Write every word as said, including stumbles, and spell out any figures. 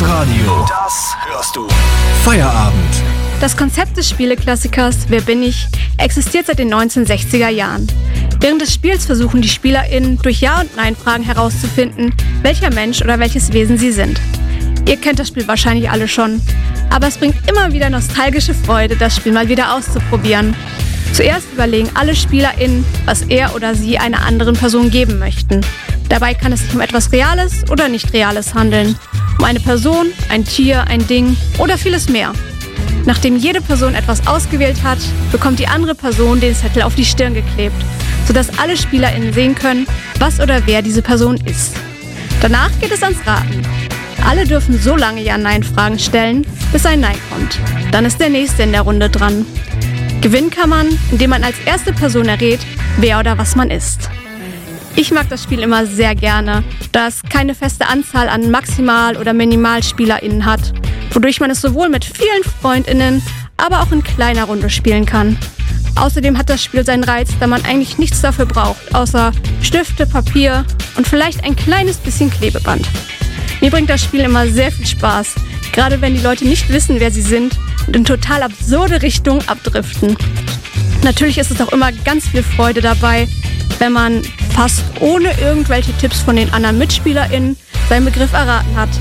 Das Radio. Das hörst du. Feierabend. Das Konzept des Spieleklassikers Wer bin ich? Existiert seit den neunzehnhundertsechziger Jahren. Während des Spiels versuchen die SpielerInnen durch Ja- und Nein-Fragen herauszufinden, welcher Mensch oder welches Wesen sie sind. Ihr kennt das Spiel wahrscheinlich alle schon, aber es bringt immer wieder nostalgische Freude, das Spiel mal wieder auszuprobieren. Zuerst überlegen alle SpielerInnen, was er oder sie einer anderen Person geben möchten. Dabei kann es sich um etwas Reales oder nicht Reales handeln. Um eine Person, ein Tier, ein Ding oder vieles mehr. Nachdem jede Person etwas ausgewählt hat, bekommt die andere Person den Zettel auf die Stirn geklebt, sodass alle SpielerInnen sehen können, was oder wer diese Person ist. Danach geht es ans Raten. Alle dürfen so lange Ja-Nein-Fragen stellen, bis ein Nein kommt. Dann ist der Nächste in der Runde dran. Gewinnen kann man, indem man als erste Person errät, wer oder was man ist. Ich mag das Spiel immer sehr gerne, da es keine feste Anzahl an Maximal- oder MinimalspielerInnen hat, wodurch man es sowohl mit vielen FreundInnen, aber auch in kleiner Runde spielen kann. Außerdem hat das Spiel seinen Reiz, da man eigentlich nichts dafür braucht, außer Stifte, Papier und vielleicht ein kleines bisschen Klebeband. Mir bringt das Spiel immer sehr viel Spaß, gerade wenn die Leute nicht wissen, wer sie sind und in total absurde Richtungen abdriften. Natürlich ist es auch immer ganz viel Freude dabei, wenn man fast ohne irgendwelche Tipps von den anderen MitspielerInnen seinen Begriff erraten hat.